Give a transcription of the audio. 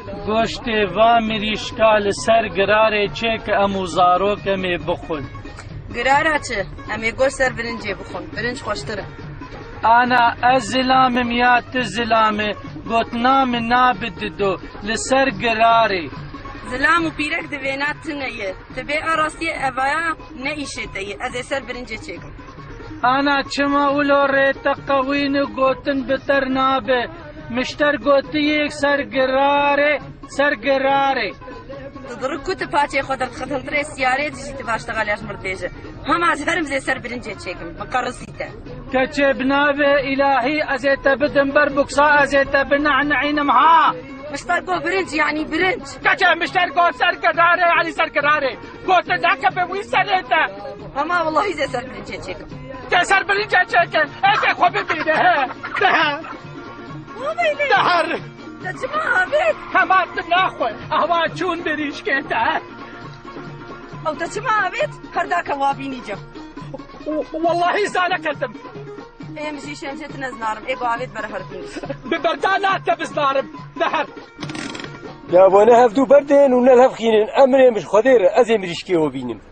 گۆشتێ وا مریشکا لەسەر گرارێ چێ کە ئەموو زارۆکەمێ بخۆن. گرارە چ؟ ئەمێ گۆشت سەر برنجێ بخۆن، برنج خۆشترە. ئانا ئەس زلامم یا تو زلامێ گوتنامە نابددۆ لەسەر گرارێ. زلام و پیرەک دەوێنات تنەیە، تبێ ئاڕاستیە ئەڤایە نەئیشێتەیە، ئەزێ سەر برنجێ چێکم. ئانا چما ولۆ ڕێتە قەوینە گوتن بتەر نابێ، مشتەر گوتیەک سەر گرارێ سەر گرارێ. دڕک کوتە پاچێ خۆ دەرخەتەنترێ سیارێ دژیتە باشتەغالیاش مردێژە. هەماز هەرم زێ سەر برنجێ چێکم، مقەڕسیتە. کەچێ بنابێ ئیلاهی ئەزێتە بدم بەر بوکسا ئەزێتە بنەعنەعینم ها. مشتەر گۆ برنج یعنی برنج. کەچێ مشتەر گۆ سەر گرارێ علی سەر گرارێ. گۆتە داکە بە وی سەرێتە. هەما وەڵڵاهی زێ سەر برنجێ چێکم. تێ سەر برنجێ چێکن، ئێکێ خۆ ببینە هە. دەهەر. دەچما ئاوێت؟ هەماتم ناخۆی، ئەوا چوون بریشکێتە. ئەو دەچما ئاوێت؟ هەرداکە وابینی جەم. واللهی زانەکەتم. ئێمەژی شێمجێت نەزنارم، ئێگۆ ئاوێت بەرە هەربنی. ببەردا ناتکە بزنارم، دەهەر. دابۆنە هەفتوو بەردێن و نەل هەفخینن ئەمرێ مش خۆدێرە ئەزێ مریشکێوە بینم.